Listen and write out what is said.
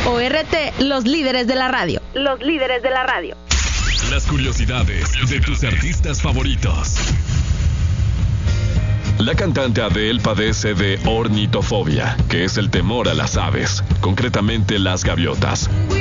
ORT, los líderes de la radio. Los líderes de la radio. Las curiosidades de tus artistas favoritos. La cantante Adele padece de ornitofobia, que es el temor a las aves, concretamente las gaviotas.